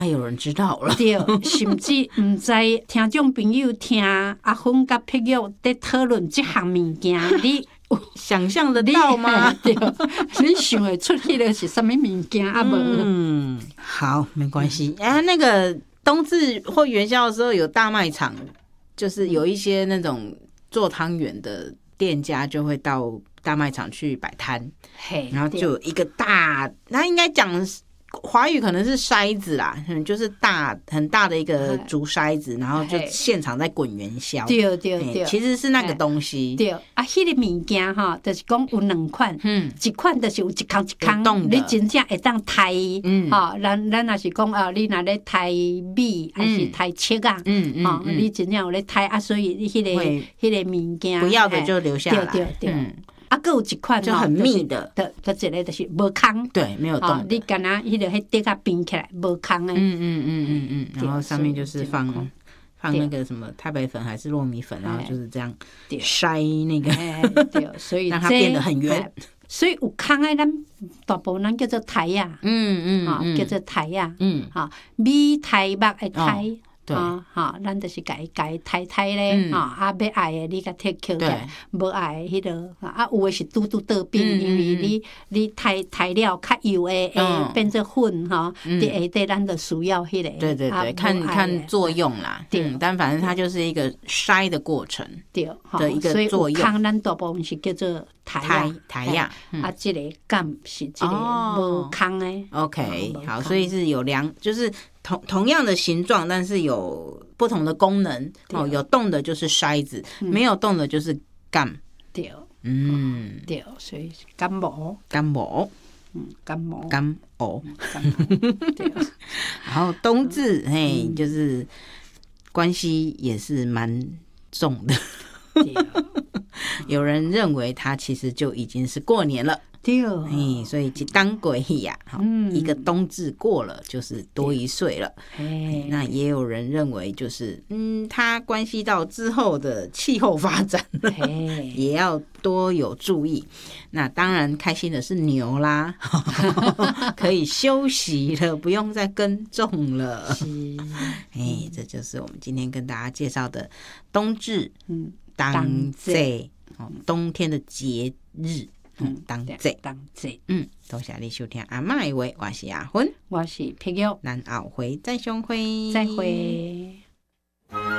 还有人知道了， 对，甚至唔知听众朋友听阿芬甲碧玉在讨论这项物件，你想象得到吗？ 对，你想会出去的是什么物件啊？无， 好，没关系。那个冬至或元宵的时候有大卖场，就是有一些那种做汤圆的店家就会到大卖场去摆摊，然后就有一个大，那应该讲华语可能是筛子啦，就是很大的一个竹筛子，然后就现场在滚元宵。 对对对， 其实是那个东西。 对啊，迄个物件哈，就是讲有两款，一款就是有一空一空，你真正会当抬，哈，咱若是讲你若咧抬米还是抬切啊，你真正有咧抬啊，所以迄个物件不要的就留下来。 对对对。啊，还有一款就很密的， 就一个就是无空， 对，没有动。 你干那迄个迄底下冰起来无空的， 然后上面就是放那个什么太白粉还是糯米粉，然后就是这样筛那个， 对，所以让它变得很圆。 所以有空的咱大部分人叫做台呀，叫做台呀，米台目的台。咱就是家抬咧，要爱的你甲摕捡起来，无爱的迄个，有的是拄倒冰，因为你抬了较油的，会变做粉伫下底，咱就需要迄个。 对对对，看作用啦。但反正它就是一个筛的过程，对的一个作用。 所以有空咱大部分是叫做台呀，这个干是这个无空的。 OK， 好，所以是有就是同样的形状，但是有不同的功能。有动的就是筛子，没有动的就是干。 对，对，所以干毛。 干毛。 对。 然后冬至，就是关系也是蛮重的。有人认为它其实就已经是过年了。 对， 所以当鬼呀，一个冬至过了就是多一岁了。那也有人认为就是它关系到之后的气候发展了，也要多有注意。那当然开心的是牛啦，可以休息了，不用再耕种了。这就是我们今天跟大家介绍的冬至，当祭，冬天的节日。当祭，多谢你收听阿嬷的话，我是阿芬， 我是碧玉， 咱后回再相会， 再会。